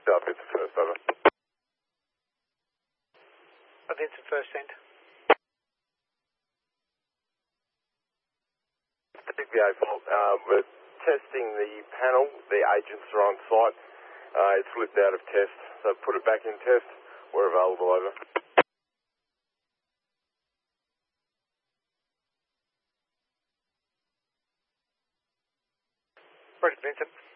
Vincent first, over. Vincent first, send. VA fault. We're testing the panel. The agents are on site. It slipped out of test, so put it back in test. We're available, over. Roger, Vincent.